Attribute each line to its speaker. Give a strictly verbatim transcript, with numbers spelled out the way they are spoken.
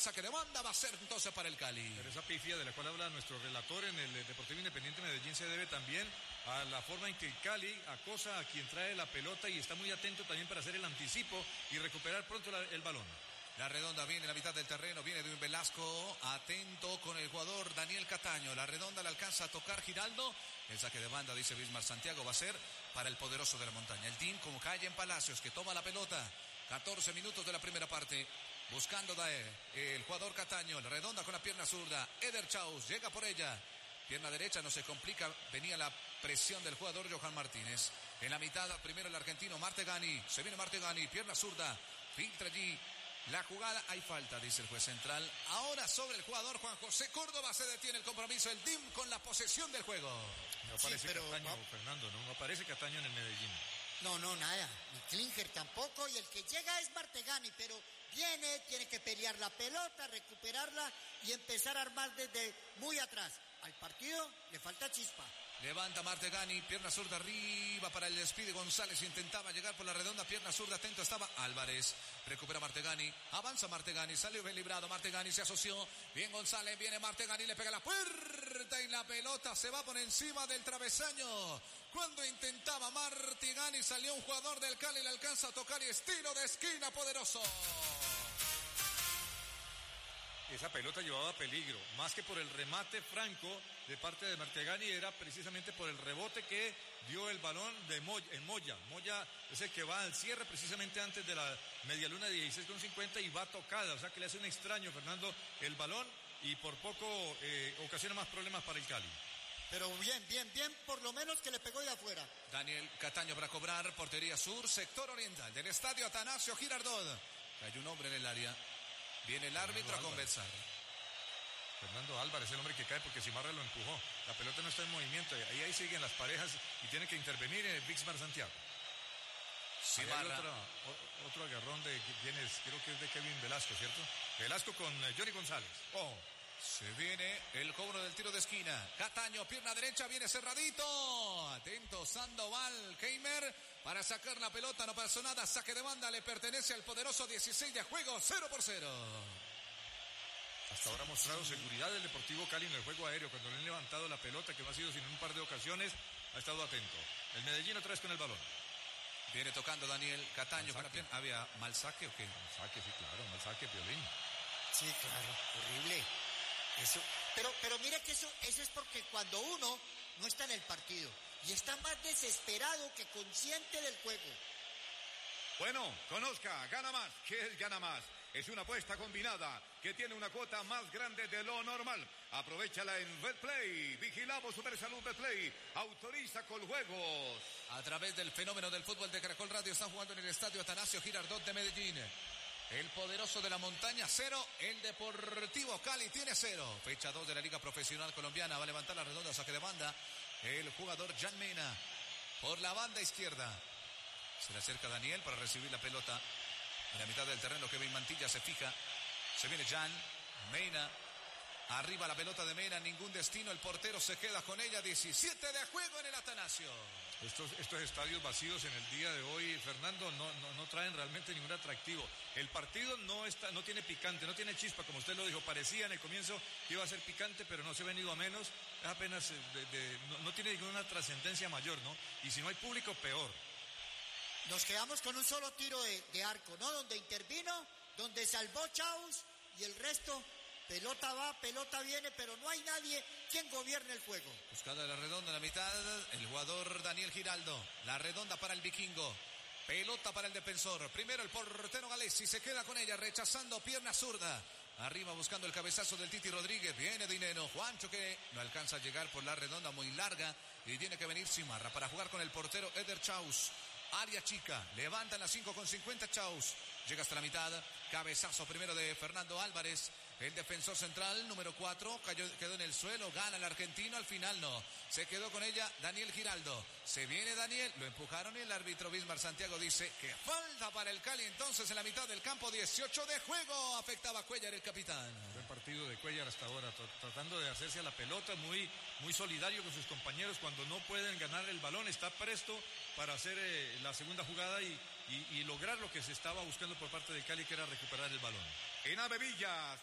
Speaker 1: saque de banda va a ser entonces para el Cali.
Speaker 2: Pero esa pifia de la cual habla nuestro relator en el Deportivo Independiente Medellín se debe también a la forma en que el Cali acosa a quien trae la pelota y está muy atento también para hacer el anticipo y recuperar pronto la, el balón.
Speaker 1: La redonda viene en la mitad del terreno, viene de un Velasco, atento con el jugador Daniel Cataño. La redonda le alcanza a tocar Giraldo. El saque de banda, dice Bismar Santiago, va a ser para el poderoso de la montaña. El team como calle en Palacios, que toma la pelota. catorce minutos de la primera parte. Buscando Dae, el jugador Cataño, la redonda con la pierna zurda. Eder Chaus llega por ella. Pierna derecha, no se complica. Venía la presión del jugador Johan Martínez. En la mitad, primero el argentino Martegani. Se viene Martegani, pierna zurda. Filtra allí. La jugada, hay falta, dice el juez central. Ahora sobre el jugador Juan José Córdoba se detiene el compromiso del team con la posesión del juego.
Speaker 2: No aparece
Speaker 3: sí, pero,
Speaker 2: Cataño,
Speaker 3: no,
Speaker 2: Fernando, no, no aparece Cataño en el Medellín.
Speaker 3: No, no, nada. Ni Klinger tampoco. Y el que llega es Martegani, pero viene, tiene que pelear la pelota, recuperarla y empezar a armar desde muy atrás. Al partido le falta chispa.
Speaker 1: Levanta Martegani, pierna zurda arriba para el despide González, intentaba llegar por la redonda, pierna zurda, atento estaba Álvarez, recupera Martegani, avanza Martegani, salió bien librado, Martegani se asoció, bien González, viene Martegani, le pega la puerta y la pelota se va por encima del travesaño. Cuando intentaba Martegani salió un jugador del Cali, le alcanza a tocar y estilo de esquina poderoso.
Speaker 2: Esa pelota llevaba peligro, más que por el remate franco de parte de Martegani, era precisamente por el rebote que dio el balón de Moya, en Moya. Moya es el que va al cierre precisamente antes de la medialuna de dieciséis con cincuenta y va tocada, o sea que le hace un extraño, Fernando, el balón y por poco eh, ocasiona más problemas para el Cali.
Speaker 3: Pero bien, bien, bien, por lo menos que le pegó de afuera.
Speaker 1: Daniel Cataño para cobrar, portería sur, sector oriental del estadio Atanasio Girardot. Hay un hombre en el área. Viene el árbitro Fernando a conversar.
Speaker 2: Fernando Álvarez, el hombre que cae porque Cimarra lo empujó. La pelota no está en movimiento. Ahí, ahí siguen las parejas y tiene que intervenir en el Bismar Santiago.
Speaker 1: Cimarra.
Speaker 2: Otro, otro agarrón de quién es, creo que es de Kevin Velasco, ¿cierto? Velasco con Johnny González.
Speaker 1: Oh. Se viene el cobro del tiro de esquina. Cataño, pierna derecha, viene cerradito. Atento Sandoval Keimer para sacar la pelota, no pasó nada. Saque de banda, le pertenece al poderoso dieciséis de juego, cero por cero.
Speaker 2: Hasta ahora ha mostrado seguridad del Deportivo Cali en el juego aéreo. Cuando le han levantado la pelota, que no ha sido sino en un par de ocasiones, ha estado atento. El Medellín otra vez con el balón.
Speaker 1: Viene tocando Daniel Cataño con la pierna. ¿Había mal saque o qué?
Speaker 2: Mal saque, sí, claro, mal saque, Piolín.
Speaker 3: Sí, claro, horrible. Eso, pero, pero mire que eso, eso es porque cuando uno no está en el partido y está más desesperado que consciente del juego.
Speaker 4: Bueno, conozca, gana más. ¿Qué es gana más? Es una apuesta combinada que tiene una cuota más grande de lo normal. Aprovechala en Betplay. Vigilamos Supersalud Betplay. Autoriza con juegos.
Speaker 1: A través del fenómeno del fútbol de Caracol Radio están jugando en el estadio Atanasio Girardot de Medellín. El poderoso de la montaña, cero. El Deportivo Cali tiene cero. Fecha dos de la Liga Profesional Colombiana. Va a levantar la redonda, saque de banda. El jugador Jan Mena. Por la banda izquierda. Se le acerca Daniel para recibir la pelota. En la mitad del terreno, Kevin Mantilla se fija. Se viene Jan Mena. Arriba la pelota de Mena, ningún destino. El portero se queda con ella. diecisiete de juego en el Atanasio.
Speaker 2: Estos, estos estadios vacíos en el día de hoy, Fernando, no, no, no traen realmente ningún atractivo. El partido no está, no tiene picante, no tiene chispa, como usted lo dijo. Parecía en el comienzo que iba a ser picante, pero no se ha venido a menos. Es apenas, de, de, no, no tiene ninguna trascendencia mayor, ¿no? Y si no hay público, peor.
Speaker 3: Nos quedamos con un solo tiro de, de arco, ¿no? Donde intervino, donde salvó Chaus y el resto... Pelota va, pelota viene, pero no hay nadie quien gobierne el juego.
Speaker 1: Buscada la redonda en la mitad, el jugador Daniel Giraldo. La redonda para el vikingo. Pelota para el defensor. Primero el portero Galesi se queda con ella, rechazando pierna zurda. Arriba buscando el cabezazo del Titi Rodríguez. Viene Dineno. Juancho que no alcanza a llegar por la redonda muy larga. Y tiene que venir Cimarra para jugar con el portero Eder Chaus. Área chica, levantan las cinco con cincuenta Chaus, llega hasta la mitad, cabezazo primero de Fernando Álvarez, el defensor central, número cuatro, cayó, quedó en el suelo, gana el argentino, al final no, se quedó con ella Daniel Giraldo, se viene Daniel, lo empujaron y el árbitro Bismar Santiago dice que falta para el Cali, entonces en la mitad del campo, dieciocho de juego, afectaba a Cuellar el capitán.
Speaker 2: Buen partido de Cuellar hasta ahora, tratando de hacerse a la pelota, muy, muy solidario con sus compañeros, cuando no pueden ganar el balón, está presto para hacer eh, la segunda jugada y, y, y lograr lo que se estaba buscando por parte del Cali, que era recuperar el balón.
Speaker 4: En Avevillas,